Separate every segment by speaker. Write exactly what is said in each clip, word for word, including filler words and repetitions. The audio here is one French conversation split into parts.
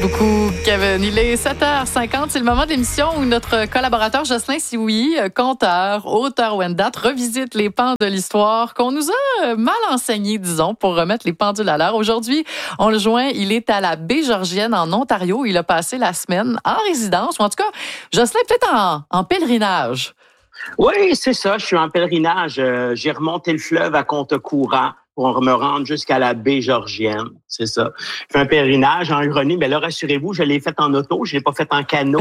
Speaker 1: beaucoup, Kevin. Il est sept heures cinquante. C'est le moment de l'émission où notre collaborateur Jocelyn Sioui, conteur, auteur Wendat, revisite les pans de l'histoire qu'on nous a mal enseignés, disons, pour remettre les pendules à l'heure. Aujourd'hui, on le joint. Il est à la baie Georgienne, en Ontario. Il a passé la semaine en résidence, ou en tout cas, Jocelyn, peut-être en, en pèlerinage.
Speaker 2: Oui, c'est ça. Je suis en pèlerinage. Euh, j'ai remonté le fleuve à compte courant pour me rendre jusqu'à la baie Georgienne. C'est ça. Je fais un pèlerinage en Huronie, mais là, rassurez-vous, je l'ai fait en auto, je l'ai pas fait en canot.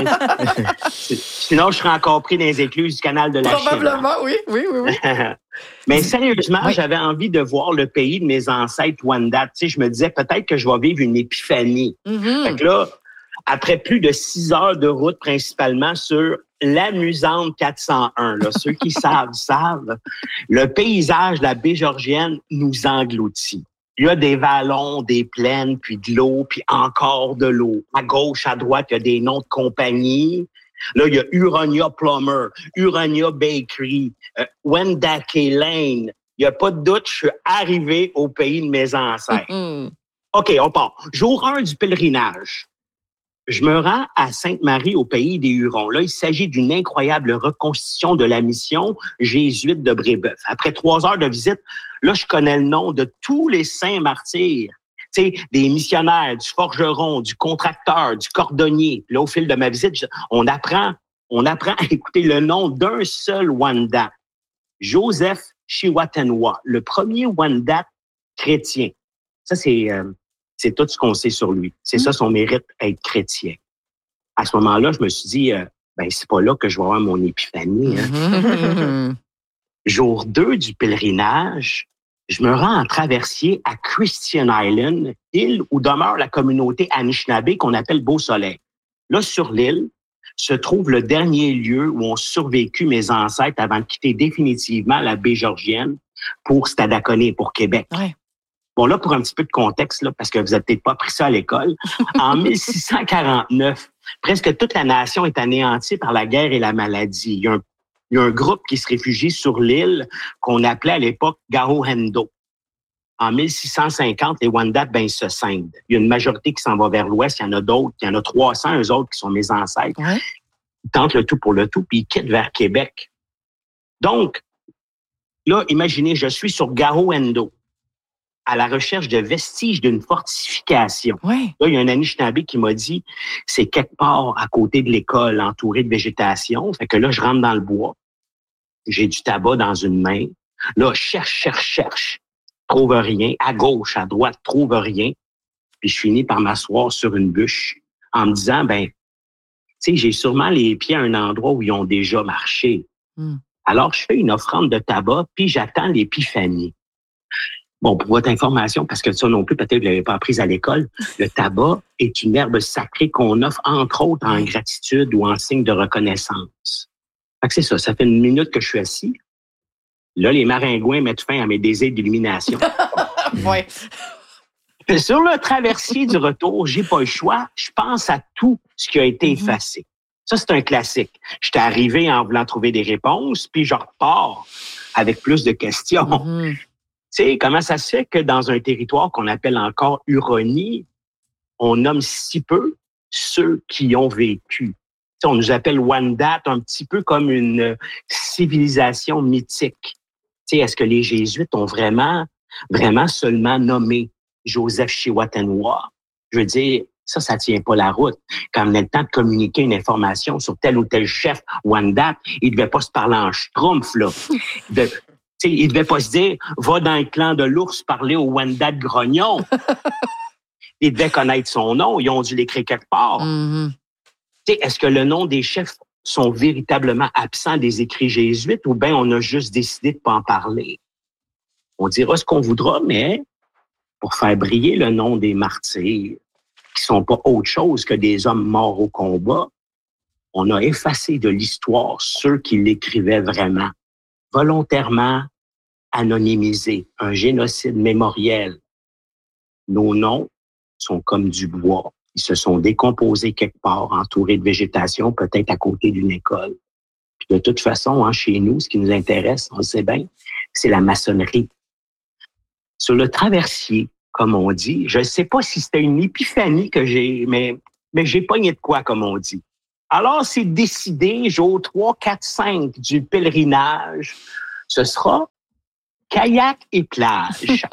Speaker 2: Sinon, je serais encore pris dans les écluses du canal de la Chine.
Speaker 1: Probablement, oui, oui, oui, oui.
Speaker 2: Mais sérieusement,
Speaker 1: oui.
Speaker 2: J'avais envie de voir le pays de mes ancêtres Wendat. Tu sais, je me disais peut-être que je vais vivre une épiphanie.
Speaker 1: Mm-hmm.
Speaker 2: Fait que là, après plus de six heures de route, principalement sur l'amusante quatre cent un, là, ceux qui savent, savent, le paysage de la baie Georgienne nous engloutit. Il y a des vallons, des plaines, puis de l'eau, puis encore de l'eau. À gauche, à droite, il y a des noms de compagnies. Là, il y a Huronia Plumber, Huronia Bakery, euh, Wendake Lane. Il n'y a pas de doute, je suis arrivé au pays de mes ancêtres.
Speaker 1: Mm-hmm.
Speaker 2: OK, on part. Jour un du pèlerinage. Je me rends à Sainte-Marie, au pays des Hurons. Là, il s'agit d'une incroyable reconstitution de la mission jésuite de Brébeuf. Après trois heures de visite, là, je connais le nom de tous les saints martyrs. Tu sais, des missionnaires, du forgeron, du contracteur, du cordonnier. Puis là, au fil de ma visite, je, on apprend, on apprend à écouter le nom d'un seul Wendat. Joseph Chiwatenwa, le premier Wendat chrétien. Ça, c'est... Euh, C'est tout ce qu'on sait sur lui. C'est mmh. ça son mérite, être chrétien. À ce moment-là, je me suis dit, euh, ben c'est pas là que je vais avoir mon épiphanie. Hein. Mmh. Jour deux du pèlerinage, je me rends en traversier à Christian Island, île où demeure la communauté Anishinaabe qu'on appelle Beau Soleil. Là, sur l'île, se trouve le dernier lieu où ont survécu mes ancêtres avant de quitter définitivement la baie Georgienne pour Stadacone, pour Québec.
Speaker 1: Ouais.
Speaker 2: Bon, là, pour un petit peu de contexte, là, parce que vous n'avez peut-être pas appris ça à l'école, en mille six cent quarante-neuf, presque toute la nation est anéantie par la guerre et la maladie. Il y a un, il y a un groupe qui se réfugie sur l'île qu'on appelait à l'époque Garohendo. En mille six cent cinquante, les Wendat, ben, ils se scindent. Il y a une majorité qui s'en va vers l'ouest, il y en a d'autres, il y en a trois cents, eux autres, qui sont mes ancêtres.
Speaker 1: Ouais.
Speaker 2: Ils tentent le tout pour le tout, puis ils quittent vers Québec. Donc, là, imaginez, je suis sur Garohendo, à la recherche de vestiges d'une fortification.
Speaker 1: Ouais.
Speaker 2: Là, il y a un Anishinaabe qui m'a dit, c'est quelque part à côté de l'école, entouré de végétation. Fait que là, je rentre dans le bois. J'ai du tabac dans une main. Là, cherche, cherche, cherche. Trouve rien. À gauche, à droite, trouve rien. Puis je finis par m'asseoir sur une bûche en me disant, ben, tu sais, j'ai sûrement les pieds à un endroit où ils ont déjà marché. Mm. Alors, je fais une offrande de tabac, puis j'attends l'épiphanie. Bon, pour votre information, parce que ça non plus, peut-être que vous ne l'avez pas appris à l'école, le tabac est une herbe sacrée qu'on offre, entre autres, en gratitude ou en signe de reconnaissance. Fait que c'est ça, ça fait une minute que je suis assis. Là, les maringouins mettent fin à mes désirs d'illumination.
Speaker 1: Ouais.
Speaker 2: Sur le traversier du retour, j'ai pas le choix. Je pense à tout ce qui a été mm-hmm. effacé. Ça, c'est un classique. J'étais arrivé en voulant trouver des réponses, puis je repars avec plus de questions. Mm-hmm. Tu sais, comment ça se fait que dans un territoire qu'on appelle encore Huronie, on nomme si peu ceux qui ont vécu? Tu sais, on nous appelle Wendat un petit peu comme une civilisation mythique. Tu sais, est-ce que les Jésuites ont vraiment, vraiment seulement nommé Joseph Chiwatenwa? Je veux dire, ça, ça tient pas la route. Quand on a le temps de communiquer une information sur tel ou tel chef Wendat, il devait pas se parler en schtroumpf, là. De, T'sais, il ne devait pas se dire « Va dans le clan de l'ours parler au Wendat grognon ». Il devait connaître son nom. Ils ont dû l'écrire quelque part. Mm-hmm. Est-ce que le nom des chefs sont véritablement absents des écrits jésuites ou bien on a juste décidé de ne pas en parler? On dira ce qu'on voudra, mais pour faire briller le nom des martyrs, qui ne sont pas autre chose que des hommes morts au combat, on a effacé de l'histoire ceux qui l'écrivaient vraiment. Volontairement anonymisé, un génocide mémoriel. Nos noms sont comme du bois. Ils se sont décomposés quelque part, entourés de végétation, peut-être à côté d'une école. Puis de toute façon, hein, chez nous, ce qui nous intéresse, on le sait bien, c'est la maçonnerie. Sur le traversier, comme on dit. Je ne sais pas si c'était une épiphanie que j'ai, mais, mais j'ai pogné de quoi, comme on dit. Alors, c'est décidé, jour trois, quatre, cinq du pèlerinage, ce sera kayak et plage.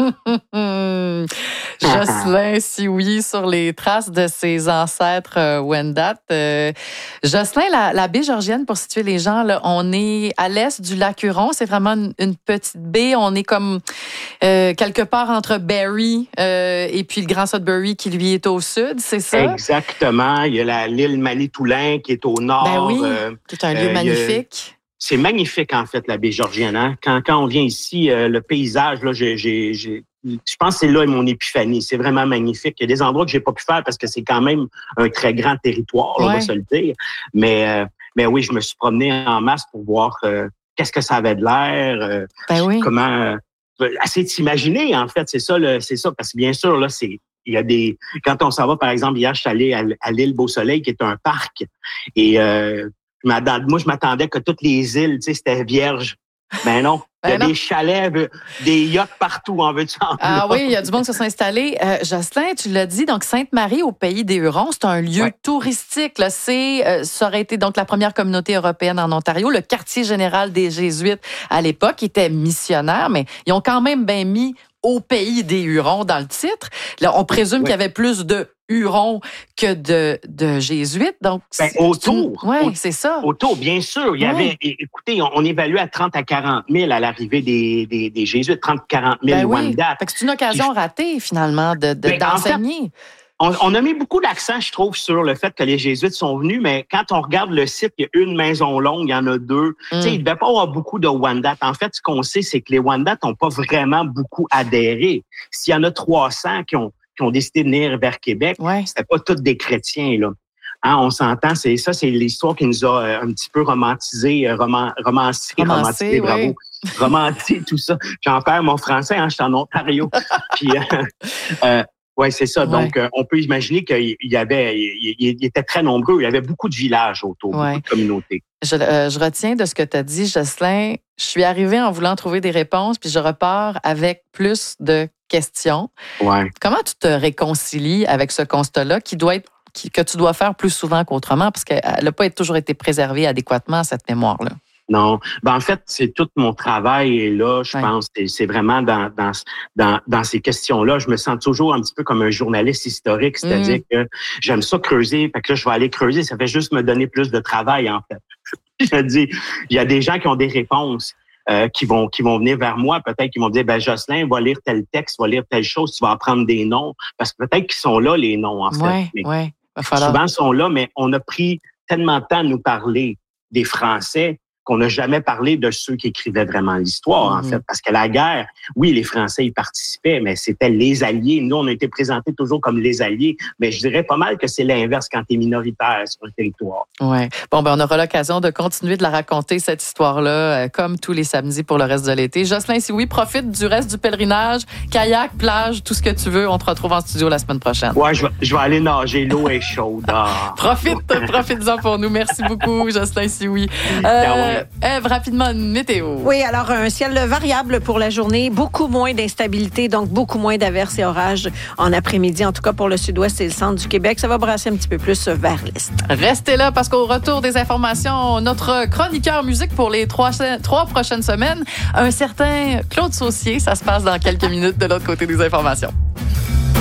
Speaker 1: Jocelyn Sioui sur les traces de ses ancêtres euh, Wendat. Euh, Jocelyn, la, la baie Georgienne, pour situer les gens, là, on est à l'est du lac Huron. C'est vraiment une, une petite baie. On est comme euh, quelque part entre Barrie euh, et puis le Grand Sudbury qui, lui, est au sud. C'est ça?
Speaker 2: Exactement. Il y a la, l'île Manitoulin qui est au nord.
Speaker 1: Ben oui,
Speaker 2: euh,
Speaker 1: c'est un lieu euh, magnifique.
Speaker 2: C'est magnifique, en fait, la baie Georgienne. Hein? Quand, quand on vient ici, euh, le paysage, là, j'ai, j'ai, j'ai, je pense que c'est là mon épiphanie. C'est vraiment magnifique. Il y a des endroits que j'ai pas pu faire parce que c'est quand même un très grand territoire, là, ouais. On va se le dire. Mais, euh, mais oui, je me suis promené en masse pour voir euh, qu'est-ce que ça avait de l'air, euh,
Speaker 1: ben oui.
Speaker 2: comment... Euh, assez de s'imaginer, en fait, c'est ça, le, c'est ça. Parce que bien sûr, là, c'est... Il y a des... Quand on s'en va, par exemple, hier, je suis allé à, à l'île Beau-Soleil, qui est un parc. Et... Euh, Moi, je m'attendais que toutes les îles, tu sais, c'était vierge. Ben non. Il y a ben des chalets, des yachts partout, on veut dire.
Speaker 1: Ah oui, il y a du monde qui se sont installés. Euh, Jocelyn, tu l'as dit, donc Sainte-Marie au pays des Hurons, c'est un lieu ouais. touristique. Là. C'est, euh, ça aurait été donc la première communauté européenne en Ontario. Le quartier général des Jésuites, à l'époque, était missionnaire, mais ils ont quand même bien mis au pays des Hurons dans le titre. Là, on présume ouais. qu'il y avait plus de Hurons que de, de Jésuites. Donc,
Speaker 2: ben, autour.
Speaker 1: Oui,
Speaker 2: au,
Speaker 1: c'est ça.
Speaker 2: Autour, bien sûr. Il y ouais. avait, écoutez, on, on évaluait à trente à quarante mille à l'arrivée des, des, des Jésuites, trente à quarante mille
Speaker 1: ben oui.
Speaker 2: Wendat.
Speaker 1: Fait que c'est une occasion Puis, ratée, finalement, de, de, ben, d'enseigner.
Speaker 2: En fait, on, on a mis beaucoup d'accent, je trouve, sur le fait que les Jésuites sont venus, mais quand on regarde le site, il y a une maison longue, il y en a deux. Mm. Tu sais, il ne devait pas avoir beaucoup de Wendat. En fait, ce qu'on sait, c'est que les Wendat n'ont pas vraiment beaucoup adhéré. S'il y en a trois cents qui ont qui ont décidé de venir vers Québec, ouais. c'était pas tous des chrétiens, là. Hein, on s'entend, c'est ça, c'est l'histoire qui nous a euh, un petit peu romantisé, euh, roman, romancé, romancé, romancé bravo, oui. romantisé, tout ça. J'en perds mon français, hein, je suis en Ontario. Puis, euh, euh, ouais, c'est ça. Ouais. Donc, euh, on peut imaginer qu'il y avait, il, il était très nombreux. Il y avait beaucoup de villages autour, ouais. beaucoup de communautés.
Speaker 1: Je, euh, je retiens de ce que tu as dit, Jocelyn. Je suis arrivée en voulant trouver des réponses, puis je repars avec plus de questions.
Speaker 2: Ouais.
Speaker 1: Comment tu te réconcilies avec ce constat-là qui doit être, qui, que tu dois faire plus souvent qu'autrement, parce qu'elle n'a pas toujours été préservée adéquatement, cette mémoire-là?
Speaker 2: Non. Ben, en fait, c'est tout mon travail et là, je ouais. pense, c'est, c'est vraiment dans, dans, dans, dans ces questions-là. Je me sens toujours un petit peu comme un journaliste historique, c'est-à-dire mmh. que j'aime ça creuser, fait que là, je vais aller creuser, ça fait juste me donner plus de travail, en fait. Je dis, il y a des gens qui ont des réponses euh, qui vont qui vont venir vers moi, peut-être qu'ils vont dire, ben Jocelyn, va lire tel texte, va lire telle chose, tu vas apprendre des noms, parce que peut-être qu'ils sont là, les noms, en fait.
Speaker 1: Ouais, mais ouais. falloir...
Speaker 2: Souvent, ils sont là, mais on a pris tellement de temps à nous parler des Français qu'on n'a jamais parlé de ceux qui écrivaient vraiment l'histoire, mm-hmm. en fait. Parce que la guerre, oui, les Français y participaient, mais c'était les Alliés. Nous, on a été présentés toujours comme les Alliés, mais je dirais pas mal que c'est l'inverse quand tu es minoritaire sur un territoire.
Speaker 1: Oui. Bon, ben on aura l'occasion de continuer de la raconter, cette histoire-là, euh, comme tous les samedis pour le reste de l'été. Jocelyn Sioui, profite du reste du pèlerinage, kayak, plage, tout ce que tu veux. On te retrouve en studio la semaine prochaine.
Speaker 2: Ouais, je vais, je vais aller nager. L'eau est chaude. Ah.
Speaker 1: Profite, profite-en pour nous. Merci beaucoup, Jocelyn Sioui. Euh, Ève, rapidement, une météo.
Speaker 3: Oui, alors un ciel variable pour la journée, beaucoup moins d'instabilité, donc beaucoup moins d'averses et orages en après-midi, en tout cas pour le sud-ouest et le centre du Québec. Ça va brasser un petit peu plus vers l'est.
Speaker 1: Restez là parce qu'au retour des informations, notre chroniqueur musique pour les trois, trois prochaines semaines, un certain Claude Saucier, ça se passe dans quelques minutes de l'autre côté des informations.